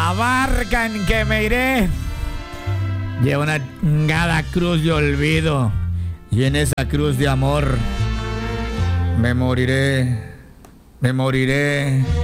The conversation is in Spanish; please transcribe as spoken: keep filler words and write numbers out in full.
la barca en que me iré lleva una chingada cruz de olvido, y en esa cruz de amor me moriré, me moriré.